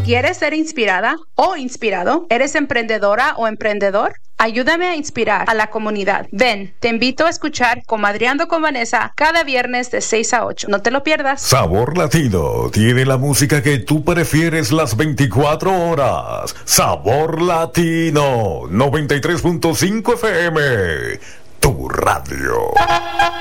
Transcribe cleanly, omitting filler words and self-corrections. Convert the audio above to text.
¿Quieres ser inspirada o inspirado? ¿Eres emprendedora o emprendedor? Ayúdame a inspirar a la comunidad. Ven, te invito a escuchar Comadreando con Vanessa cada viernes de 6 a 8. No te lo pierdas. Sabor Latino tiene la música que tú prefieres las 24 horas. Sabor Latino 93.5 FM. Tu radio.